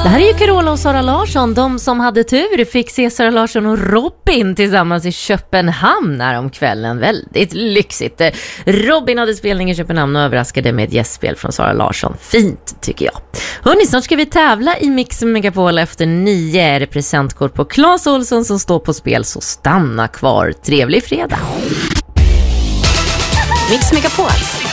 Det här är ju Carola och Sara Larsson. De som hade tur fick se Sara Larsson och Robin tillsammans i Köpenhamn här om kvällen. Väldigt lyxigt. Robin hade spelning i Köpenhamn och överraskade med ett gästspel från Sara Larsson. Fint tycker jag. Hörrni, snart ska vi tävla i Mix Megapol efter 9. Är det presentkort på Claes Olsson som står på spel, så stanna kvar. Trevlig fredag. Mix Megapol.